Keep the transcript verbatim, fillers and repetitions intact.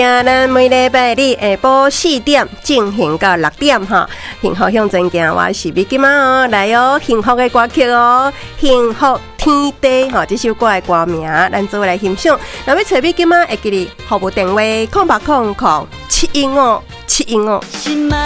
啊，咱每礼拜日下晡四点进行到六点哈，幸福向前行，我是美金妈哦，来哦，幸福的歌曲哦，幸福天地哈，这首歌的歌名，咱做来欣赏。那要找美金妈，会记哩，服务电话空八空空七一五七一五。